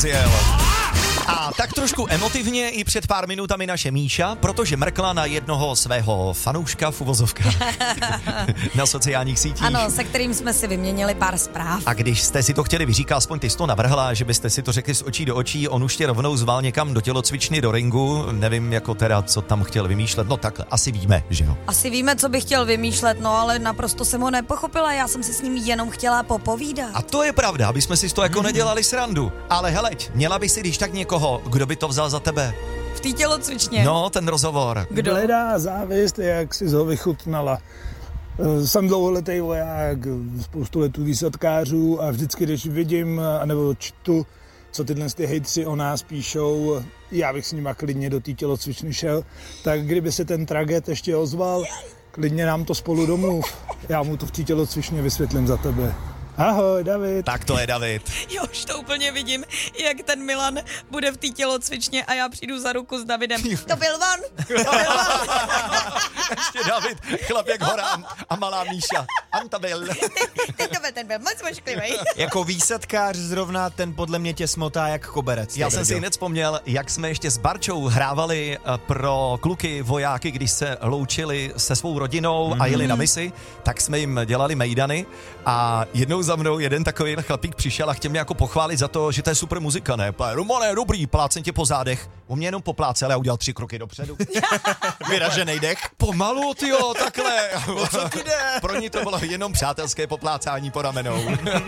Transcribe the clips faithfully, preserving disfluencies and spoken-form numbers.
rozjel. A tak trošku emotivně i před pár minutami naše Míša, protože mrkla na jednoho svého fanouška v uvozovkách na sociálních sítích. Ano, se kterým jsme si vyměnili pár zpráv. A když jste si to chtěli vyříkat, aspoň ty jsi to navrhla, že byste si to řekli z očí do očí, on už tě rovnou zval někam do tělocvičny, do ringu, nevím jako teda, co tam chtěl vymýšlet, no tak asi víme, že jo. Asi víme, co by chtěl vymýšlet, no ale naprosto jsem ho nepochopila, já jsem si s ním jenom chtěla popovídat. A to je pravda, aby jsme si z toho jako nedělali srandu. Ale heleď, měla by si když tak někoho, kdo by to vzal za tebe? V té tělocvičně? No, ten rozhovor. Kdo? Bledá závist, jak jsi ho vychutnala. Jsem dlouholetý voják, spoustu letů výsadkářů a vždycky, když vidím anebo čtu, co tyhle ty hejtři o nás píšou, já bych s nima klidně do té tělocvičny šel, tak kdyby se ten traget ještě ozval, klidně nám to spolu domluv. Já mu to v té tělocvičně vysvětlím za tebe. Ahoj, David. Tak to je David. Jo, už to úplně vidím, jak ten Milan bude v té tělocvičně a já přijdu za ruku s Davidem. To byl on, to byl on. Ještě David, chlap jak hora a malá Míša. Tam to byl. Teď to byl, ten byl moc mošklivej. Jako výsadkář zrovna ten podle mě tě smotá jak koberec. Já jsem si hned vzpomněl, jak jsme ještě s Barčou hrávali pro kluky vojáky, když se loučili se svou rodinou mm-hmm. a jeli na misi, tak jsme jim dělali mejdany a jednou za mnou jeden takový chlapík přišel a chtěl mě jako pochválit za to, že to je super muzika, ne? Romane, dobrý, plácem tě po zádech. On mě jenom poplácel a udělal tři kroky dopředu. Vyraženej dech. Pomalu, tyjo, takhle. Co ti jde? Pro ní to bylo jenom přátelské poplácání po ramenou.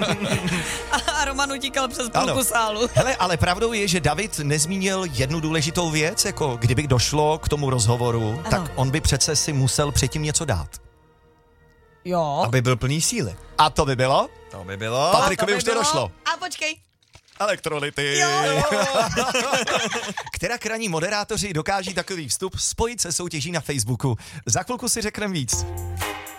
A Roman utíkal přes půlku Ano. sálu. Hele, ale pravdou je, že David nezmínil jednu důležitou věc, jako kdyby došlo k tomu rozhovoru, Ano. tak on by přece si musel předtím něco dát. Jo. Aby byl plný síly. A to by bylo? To by bylo. Patrikovi už to došlo. A počkej. Elektrolyty. Jo, jo. Která kraní moderátoři dokáží takový vstup spojit se soutěží na Facebooku? Za chvilku si řekneme víc.